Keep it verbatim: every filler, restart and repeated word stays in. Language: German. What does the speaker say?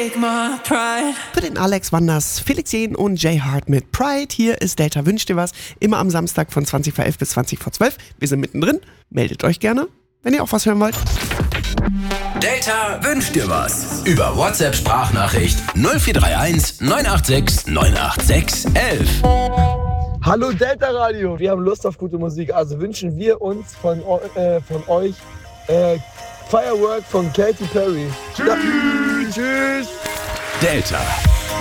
take my pride. Für den Alex Wanders, Felix Jähn und Jay Hart mit Pride. Hier ist Delta wünscht dir was. Immer am Samstag von zwanzig vor elf bis zwanzig vor zwölf. Wir sind mittendrin. Meldet euch gerne, wenn ihr auch was hören wollt. Delta wünscht dir was. Über WhatsApp-Sprachnachricht null vier drei eins neun acht sechs neun acht sechs eins eins. Hallo Delta Radio, wir haben Lust auf gute Musik, also wünschen wir uns von, äh, von euch äh, Firework von Katy Perry. Tschüss. Ja. Tschüss. Delta.